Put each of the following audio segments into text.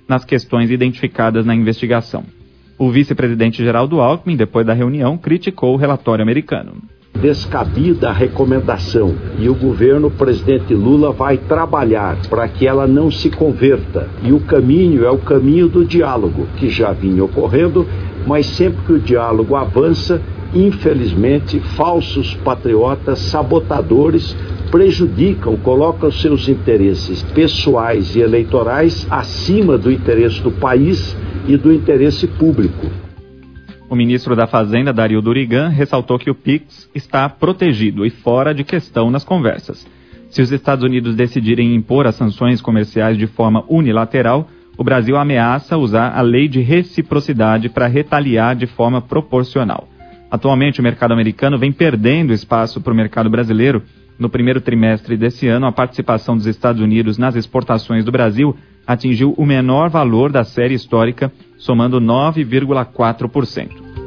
nas questões identificadas na investigação. O vice-presidente Geraldo Alckmin, depois da reunião, criticou o relatório americano. Descabida a recomendação e o governo presidente Lula vai trabalhar para que ela não se converta. E o caminho é o caminho do diálogo, que já vinha ocorrendo, mas sempre que o diálogo avança, infelizmente, falsos patriotas, sabotadores, prejudicam, colocam seus interesses pessoais e eleitorais acima do interesse do país e do interesse público. O ministro da Fazenda, Dario Durigan, ressaltou que o PIX está protegido e fora de questão nas conversas. Se os Estados Unidos decidirem impor as sanções comerciais de forma unilateral, o Brasil ameaça usar a lei de reciprocidade para retaliar de forma proporcional. Atualmente, o mercado americano vem perdendo espaço para o mercado brasileiro. No primeiro trimestre desse ano, a participação dos Estados Unidos nas exportações do Brasil atingiu o menor valor da série histórica, somando 9,4%.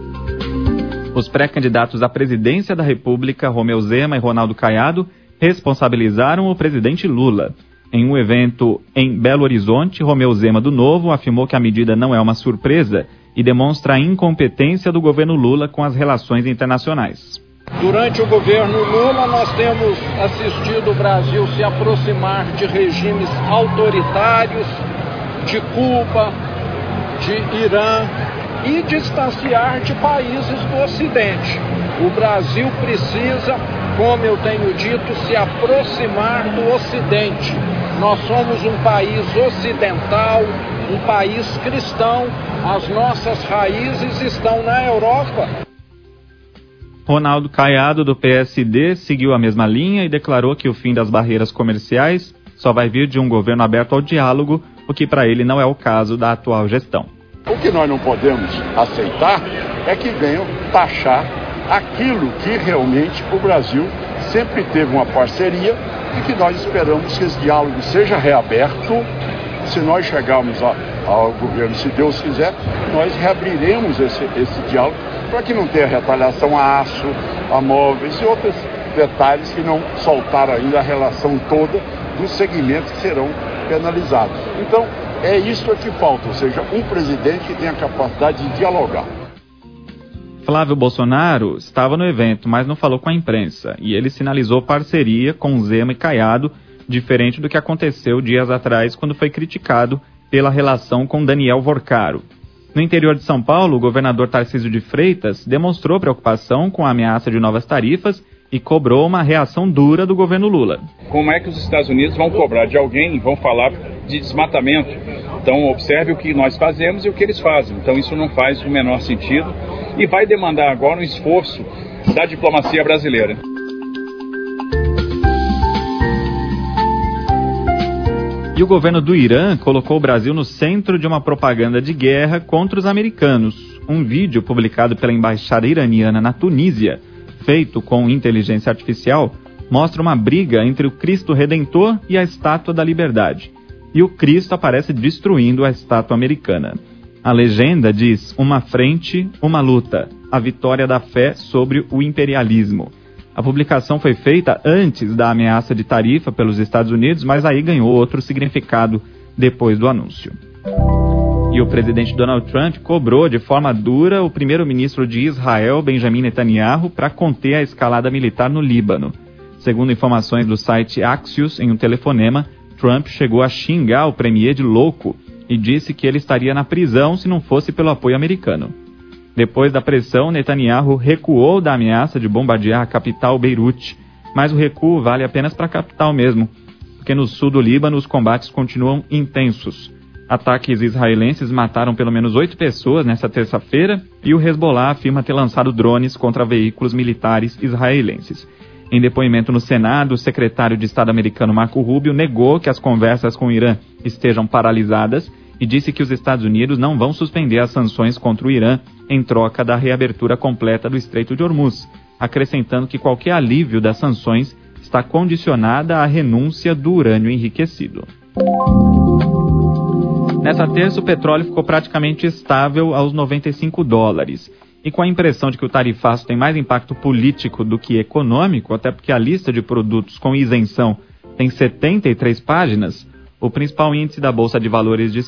Os pré-candidatos à presidência da República, Romeu Zema e Ronaldo Caiado, responsabilizaram o presidente Lula. Em um evento em Belo Horizonte, Romeu Zema, do Novo, afirmou que a medida não é uma surpresa e demonstra a incompetência do governo Lula com as relações internacionais. Durante o governo Lula, nós temos assistido o Brasil se aproximar de regimes autoritários, de Cuba, de Irã e distanciar de países do Ocidente. O Brasil precisa, como eu tenho dito, se aproximar do Ocidente. Nós somos um país ocidental, um país cristão, as nossas raízes estão na Europa. Ronaldo Caiado, do PSD, seguiu a mesma linha e declarou que o fim das barreiras comerciais só vai vir de um governo aberto ao diálogo, o que para ele não é o caso da atual gestão. O que nós não podemos aceitar é que venham taxar aquilo que realmente o Brasil sempre teve uma parceria e que nós esperamos que esse diálogo seja reaberto. Se nós chegarmos ao governo, se Deus quiser, nós reabriremos esse diálogo para que não tenha retaliação a aço, a móveis e outros detalhes que não soltaram ainda a relação toda dos segmentos que serão penalizados. Então, é isso que falta, ou seja, um presidente que tenha a capacidade de dialogar. Flávio Bolsonaro estava no evento, mas não falou com a imprensa, e ele sinalizou parceria com Zema e Caiado, diferente do que aconteceu dias atrás, quando foi criticado pela relação com Daniel Vorcaro. No interior de São Paulo, o governador Tarcísio de Freitas demonstrou preocupação com a ameaça de novas tarifas e cobrou uma reação dura do governo Lula. Como é que os Estados Unidos vão cobrar de alguém, vão falar de desmatamento? Então, observe o que nós fazemos e o que eles fazem. Então, isso não faz o menor sentido e vai demandar agora um esforço da diplomacia brasileira. E o governo do Irã colocou o Brasil no centro de uma propaganda de guerra contra os americanos. Um vídeo publicado pela embaixada iraniana na Tunísia, feito com inteligência artificial, mostra uma briga entre o Cristo Redentor e a Estátua da Liberdade. E o Cristo aparece destruindo a estátua americana. A legenda diz: uma frente, uma luta, a vitória da fé sobre o imperialismo. A publicação foi feita antes da ameaça de tarifa pelos Estados Unidos, mas aí ganhou outro significado depois do anúncio. E o presidente Donald Trump cobrou de forma dura o primeiro-ministro de Israel, Benjamin Netanyahu, para conter a escalada militar no Líbano. Segundo informações do site Axios, em um telefonema, Trump chegou a xingar o premier de louco e disse que ele estaria na prisão se não fosse pelo apoio americano. Depois da pressão, Netanyahu recuou da ameaça de bombardear a capital Beirute, mas o recuo vale apenas para a capital mesmo, porque no sul do Líbano os combates continuam intensos. Ataques israelenses mataram pelo menos 8 pessoas nesta terça-feira e o Hezbollah afirma ter lançado drones contra veículos militares israelenses. Em depoimento no Senado, o secretário de Estado americano Marco Rubio negou que as conversas com o Irã estejam paralisadas e disse que os Estados Unidos não vão suspender as sanções contra o Irã em troca da reabertura completa do Estreito de Hormuz, acrescentando que qualquer alívio das sanções está condicionada à renúncia do urânio enriquecido. Nessa terça, o petróleo ficou praticamente estável aos $95. E com a impressão de que o tarifaço tem mais impacto político do que econômico, até porque a lista de produtos com isenção tem 73 páginas, o principal índice da Bolsa de Valores de